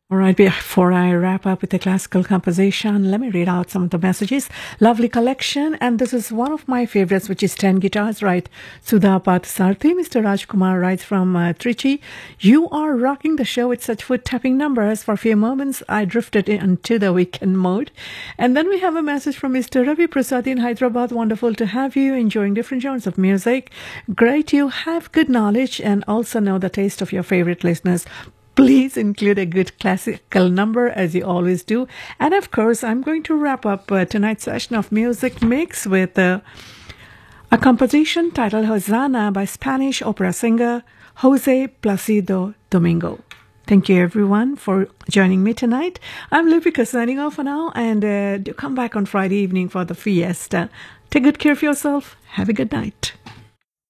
All right, before I wrap up with the classical composition, let me read out some of the messages. Lovely collection, and this is one of my favorites, which is 10 guitars, right? Sudha Pathsarthi, Mr. Rajkumar writes from Trichy. You are rocking the show with such foot-tapping numbers. For a few moments, I drifted into the weekend mode. And then we have a message from Mr. Ravi Prasad in Hyderabad. Wonderful to have you, enjoying different genres of music. Great, you have good knowledge and also know the taste of your favorite listeners. Please include a good classical number as you always do. And of course, I'm going to wrap up tonight's session of Music Mix with a composition titled Hosanna by Spanish opera singer Jose Placido Domingo. Thank you everyone for joining me tonight. I'm Lupika signing off for now, and do come back on Friday evening for the fiesta. Take good care of yourself. Have a good night.